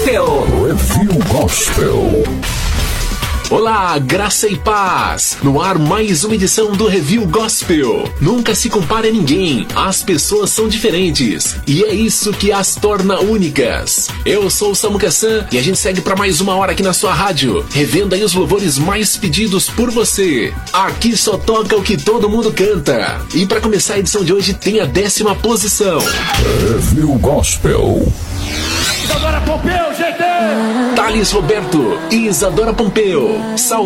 Gospel. Review Gospel. Olá, graça e paz! No ar mais uma edição do Review Gospel. Nunca se compare a ninguém, as pessoas são diferentes e é isso que as torna únicas. Eu sou o Samu Kassan e a gente segue para mais uma hora aqui na sua rádio, revendo aí os louvores mais pedidos por você. Aqui só toca o que todo mundo canta. E para começar a edição de hoje tem a 10ª posição. Review Gospel. Isadora Pompeu, GT! Thales Roberto e Isadora Pompeu.